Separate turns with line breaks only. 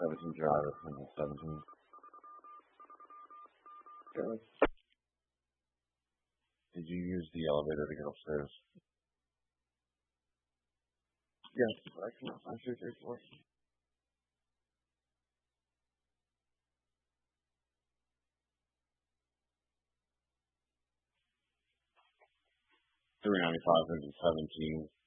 17 drive at 17.
Okay.
Did you use the elevator to get upstairs?
Yes, I can. I should take one.
$395 and 17.